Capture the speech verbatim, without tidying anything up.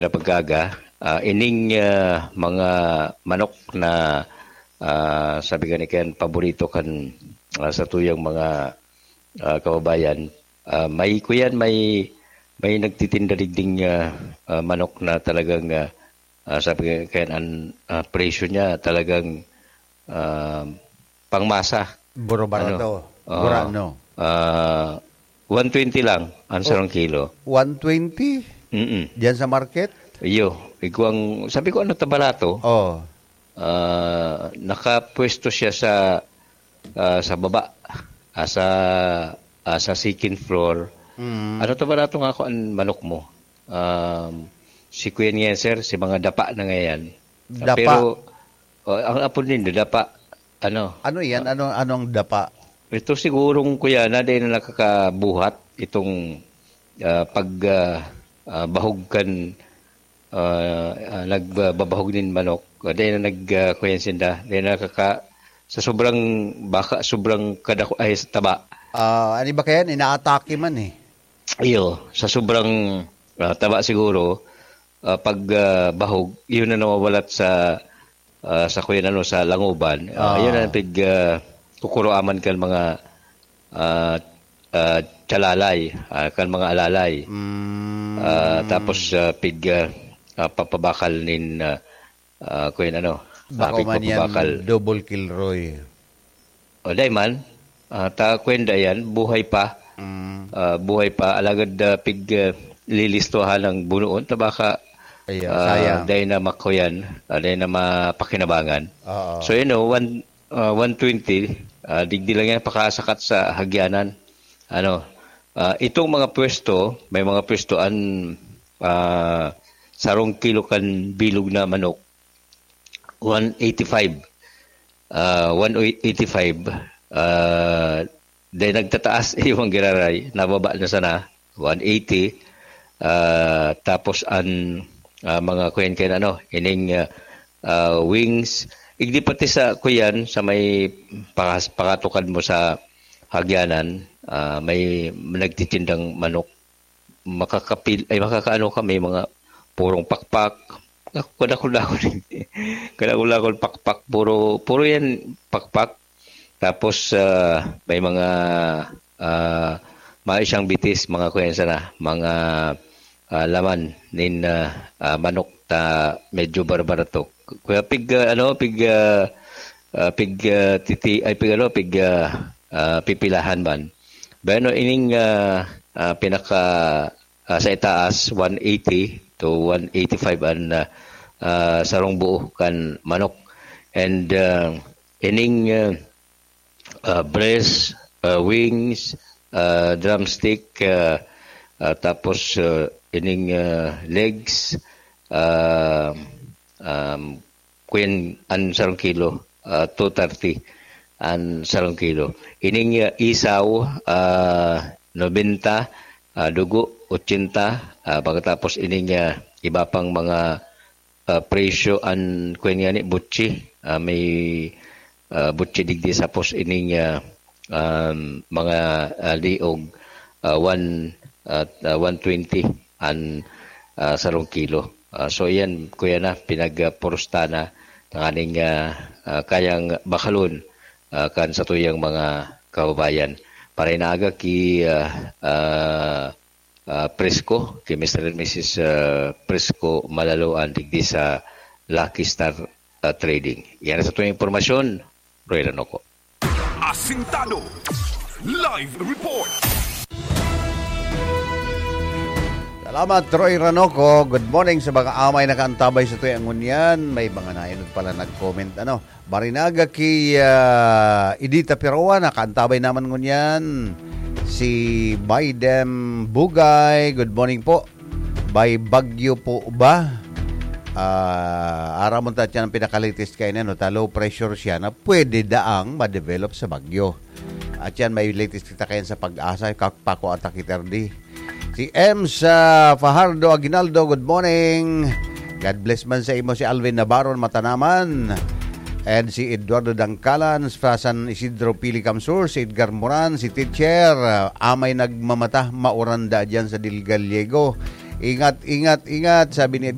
na paggaga, uh, ining uh, mga manok na uh, sabi ka ni Ken, paborito kan uh, sa tuyang mga uh, kababayan. Uh, may kuyan, may may nagtitinda ding uh, uh, manok na talagang uh, uh, sabi ka Ken, ang uh, presyo niya talagang uh, pangmasa. Buro barato. Ano? Burano. Uh, one twenty lang ang sarong oh, kilo. one twenty? Mm-mm. Diyan sa market? Iyo, iguang, sabi ko ano tabalato? Oh. Uh, nakapwesto siya sa uh, sa baba, uh, sa uh, sa second floor. Mm. Ano tabalato nga ako ang manok mo? Um, si Kuya niya, sir, si mga dapa na ngayon. Dapa? Pero, uh, ang apon din, dapa. Ano? Ano yan? Ano, anong dapa? Ito sigurong kuya na dahil na nakakabuhat itong uh, pag uh, uh, bahog kan uh, uh, nagbabahog din manok. Dahil na nagkuyan uh, sinda. Dahil na nakaka sa sobrang baka, sobrang kadako ay sa taba. Uh, ano ba kaya? Inaatake man eh. Iyo, sa sobrang uh, taba siguro, uh, pag uh, bahog, yun na nawawalat sa uh, sa kuyan ano, sa languban. Uh, uh. Yun na pig uh, kukuroaman kan mga uh, uh, tsalalay, uh, kan mga alalay. Mm. Uh, tapos uh, pig uh, uh, papabakal nin uh, uh, kuyan ano. Bako man yan double Kilroy. O day man, uh, ta kwenda yan, buhay pa. Mm. Uh, buhay pa, alagad uh, pig uh, lilistuhan ng bunuon, tabaka Ay, uh, day na makuyan, uh, day na mapakinabangan. Uh-oh. So you know, one, uh, one twenty, Uh, digdi lang yan pakasakat sa hagyanan. Ano, uh, itong mga pwesto, may mga pwestoan uh, sarong kilo kan bilog na manok. one eighty-five. Uh, one eighty-five. Uh, dahil nagtataas yung giraray, nababa na sana. one eighty. Uh, tapos an uh, mga kuyan kayo ano, ining uh, uh, wings. Igdi pati sa kuyan, sa may pakas, pakatukan mo sa hagyanan, uh, may nagtitindang manok. Makakapil, ay makakaano ka, may mga purong pakpak. Kadakul-dakul. Kadakul-dakul pakpak. Puro, puro yan pakpak. Tapos uh, may mga uh, mga isang bitis, mga kuyan sana, mga uh, laman nin uh, uh, manok ta medyo barbarato. Kuya pig uh, ano pig uh, uh, pig uh, titi ay pig ano pig uh, uh, pipilahan man. Bano ining uh, uh, pinaka uh, sa itaas one eighty to one eighty-five an uh, uh, sarong buo kan manok. And uh, ining uh, uh, breast, uh, wings, uh, drumstick, uh, uh, tapos uh, ining uh, legs, uh, um, queen an sarong kilo, uh, two thirty an sarong kilo. Ining uh, isaw, uh, ninety, uh, dugo, eighty, uh, pagkatapos ining uh, iba pang mga uh, presyo an queen nga ni butchi, uh, may uh, butchi digdi sapos ining uh, um, mga uh, liog, uh, one, uh, one twenty an uh, sarong kilo. Uh, so yan, kuya na, pinagpurusta na ng aning uh, uh, kayang bakalon uh, kan sa tuyang mga kababayan. Para inaaga ki uh, uh, uh, Presco, ki Mister and Missus Uh, Presco Malaloan, digdi sa Lucky Star uh, Trading. Yan sa tuyang impormasyon, Roy Ranoko. Asintado Live Report. Salamat, Troy Ranoko. Good morning sa mga amay na kaantabay sa tuyang ngunyan. May mga nainod pala nag-comment. Ano, Barinaga ki uh, Edita Piroa, nakaantabay naman ngunyan. Si Baydem Bugay, good morning po. By Bagyo po ba? Uh, Aramon ta siya ng pinakalitis kayo na, no? Ta low pressure siya na pwede daang ma-develop sa Bagyo. At yan, may latest kita kayan sa pag-asa, kakpako at takiterdi. Si M sa Fajardo Aguinaldo, good morning. God bless man sa imo si Alvin Navarro Matanaman. And si Eduardo Dangkalan sa San Isidro Pili Camsur, si Edgar Moran, si Teacher, amay nagmamata, mauranda dyan sa Dil Gallego. Ingat, ingat, ingat, sabi ni